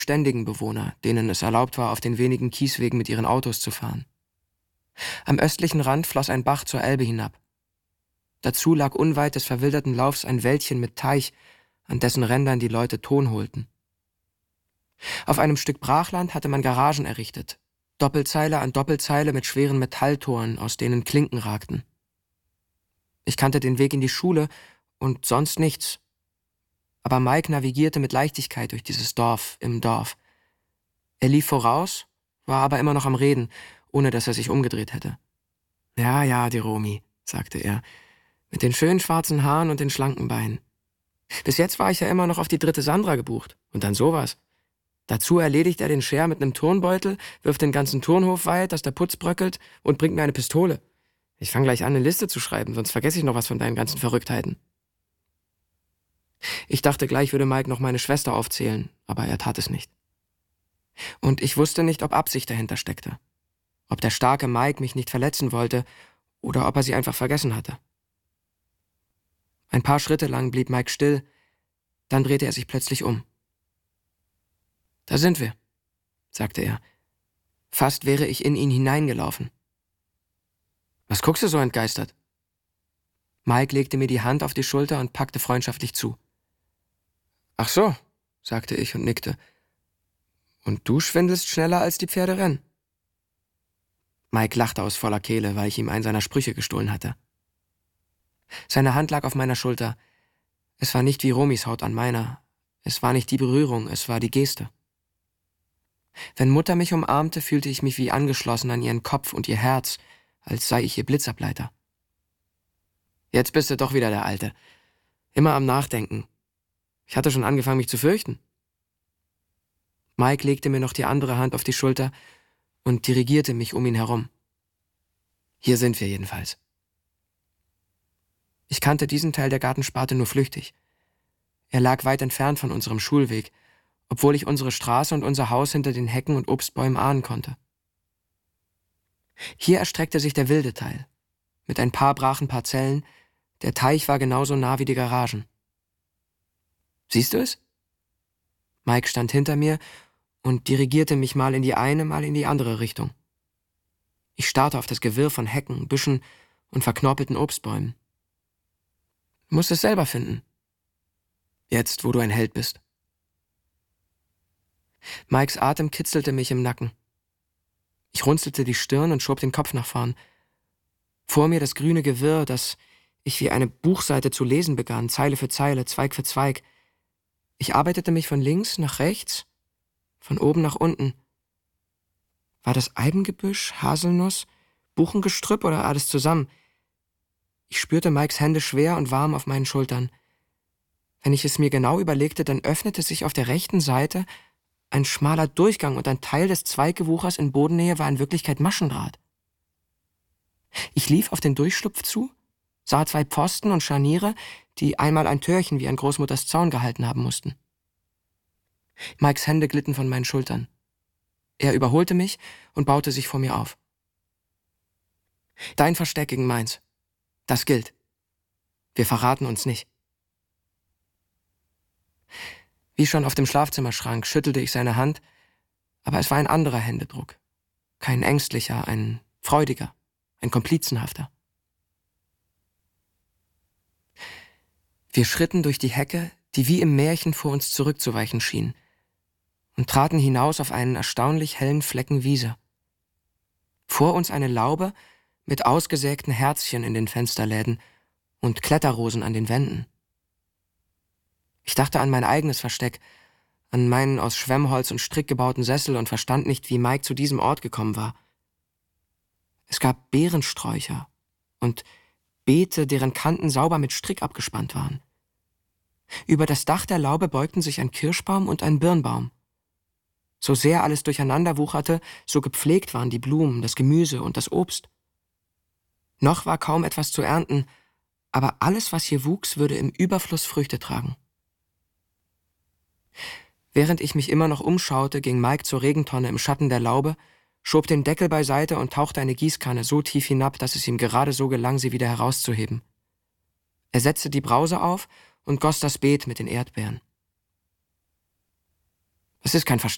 ständigen Bewohner, denen es erlaubt war, auf den wenigen Kieswegen mit ihren Autos zu fahren. Am östlichen Rand floss ein Bach zur Elbe hinab. Dazu lag unweit des verwilderten Laufs ein Wäldchen mit Teich, an dessen Rändern die Leute Ton holten. Auf einem Stück Brachland hatte man Garagen errichtet, Doppelzeile an Doppelzeile mit schweren Metalltoren, aus denen Klinken ragten. Ich kannte den Weg in die Schule und sonst nichts. Aber Mike navigierte mit Leichtigkeit durch dieses Dorf im Dorf. Er lief voraus, war aber immer noch am Reden, ohne dass er sich umgedreht hätte. Ja, die Romi, sagte er, mit den schönen schwarzen Haaren und den schlanken Beinen. Bis jetzt war ich ja immer noch auf die 3. Sandra gebucht. Und dann sowas. Dazu erledigt er den Scher mit einem Turnbeutel, wirft den ganzen Turnhof weit, dass der Putz bröckelt und bringt mir eine Pistole. Ich fange gleich an, eine Liste zu schreiben, sonst vergesse ich noch was von deinen ganzen Verrücktheiten. Ich dachte, gleich würde Mike noch meine Schwester aufzählen, aber er tat es nicht. Und ich wusste nicht, ob Absicht dahinter steckte. Ob der starke Mike mich nicht verletzen wollte oder ob er sie einfach vergessen hatte. Ein paar Schritte lang blieb Mike still, dann drehte er sich plötzlich um. »Da sind wir«, sagte er. Fast wäre ich in ihn hineingelaufen. »Was guckst du so entgeistert?« Mike legte mir die Hand auf die Schulter und packte freundschaftlich zu. »Ach so«, sagte ich und nickte. »Und du schwindelst schneller, als die Pferde rennen.« Mike lachte aus voller Kehle, weil ich ihm einen seiner Sprüche gestohlen hatte. Seine Hand lag auf meiner Schulter. Es war nicht wie Romis Haut an meiner. Es war nicht die Berührung, es war die Geste. Wenn Mutter mich umarmte, fühlte ich mich wie angeschlossen an ihren Kopf und ihr Herz, als sei ich ihr Blitzableiter. »Jetzt bist du doch wieder der Alte. Immer am Nachdenken. Ich hatte schon angefangen, mich zu fürchten.« Mike legte mir noch die andere Hand auf die Schulter und dirigierte mich um ihn herum. Hier sind wir jedenfalls. Ich kannte diesen Teil der Gartensparte nur flüchtig. Er lag weit entfernt von unserem Schulweg, obwohl ich unsere Straße und unser Haus hinter den Hecken und Obstbäumen ahnen konnte. Hier erstreckte sich der wilde Teil, mit ein paar brachen Parzellen. Der Teich war genauso nah wie die Garagen. »Siehst du es?« Mike stand hinter mir und dirigierte mich mal in die eine, mal in die andere Richtung. Ich starrte auf das Gewirr von Hecken, Büschen und verknorpelten Obstbäumen. Du musst es selber finden. Jetzt, wo du ein Held bist. Mikes Atem kitzelte mich im Nacken. Ich runzelte die Stirn und schob den Kopf nach vorn. Vor mir das grüne Gewirr, das ich wie eine Buchseite zu lesen begann, Zeile für Zeile, Zweig für Zweig. Ich arbeitete mich von links nach rechts, von oben nach unten. War das Eibengebüsch, Haselnuss, Buchengestrüpp oder alles zusammen? Ich spürte Mikes Hände schwer und warm auf meinen Schultern. Wenn ich es mir genau überlegte, dann öffnete sich auf der rechten Seite ein schmaler Durchgang und ein Teil des Zweiggewuchers in Bodennähe war in Wirklichkeit Maschendraht. Ich lief auf den Durchschlupf zu, sah 2 Pfosten und Scharniere, die einmal ein Türchen wie an Großmutters Zaun gehalten haben mussten. Mikes Hände glitten von meinen Schultern. Er überholte mich und baute sich vor mir auf. »Dein Versteck gegen meins. Das gilt. Wir verraten uns nicht.« Wie schon auf dem Schlafzimmerschrank schüttelte ich seine Hand, aber es war ein anderer Händedruck. Kein ängstlicher, ein freudiger, ein komplizenhafter. Wir schritten durch die Hecke, die wie im Märchen vor uns zurückzuweichen schien, und traten hinaus auf einen erstaunlich hellen Flecken Wiese. Vor uns eine Laube mit ausgesägten Herzchen in den Fensterläden und Kletterrosen an den Wänden. Ich dachte an mein eigenes Versteck, an meinen aus Schwemmholz und Strick gebauten Sessel und verstand nicht, wie Mike zu diesem Ort gekommen war. Es gab Beerensträucher und Beete, deren Kanten sauber mit Strick abgespannt waren. Über das Dach der Laube beugten sich ein Kirschbaum und ein Birnbaum. So sehr alles durcheinander wucherte, so gepflegt waren die Blumen, das Gemüse und das Obst. Noch war kaum etwas zu ernten, aber alles, was hier wuchs, würde im Überfluss Früchte tragen. Während ich mich immer noch umschaute, ging Mike zur Regentonne im Schatten der Laube, schob den Deckel beiseite und tauchte eine Gießkanne so tief hinab, dass es ihm gerade so gelang, sie wieder herauszuheben. Er setzte die Brause auf und goss das Beet mit den Erdbeeren. »Es ist kein Versteck«,